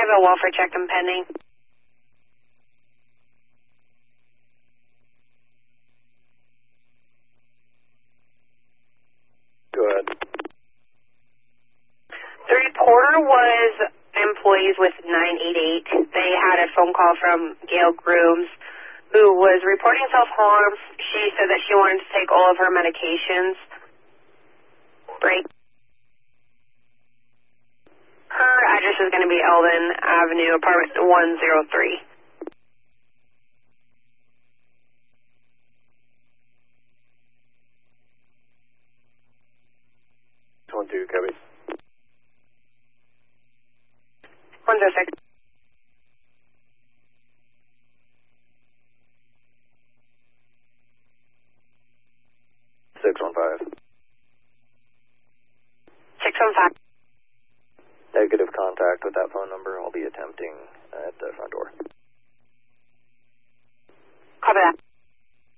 have a welfare check impending. Go ahead. The reporter was employees with 988. They had a phone call from Gail Grooms, who was reporting self-harm. She said that she wanted to take all of her medications. Break. Her address is going to be Eldon Avenue, apartment 103. 1-2, copy. 106. 615. 615. Negative contact with that phone number. I'll be attempting at the front door. Copy that.